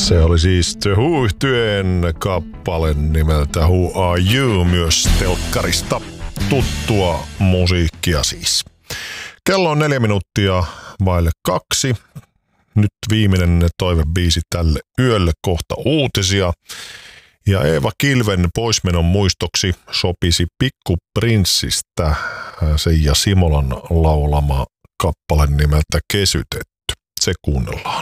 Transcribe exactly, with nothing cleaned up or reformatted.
Se oli siis The Who-yhtyeen kappale nimeltä Who Are You, myös telkkarista tuttua musiikkia siis. Kello on neljä minuuttia vaille kaksi. Nyt viimeinen toivebiisi tälle yölle, kohta uutisia. Ja Eeva Kilven poismenon muistoksi sopisi Pikku Prinssistä Seija Simolan laulama kappale nimeltä Kesytetty. Se kuunnellaan.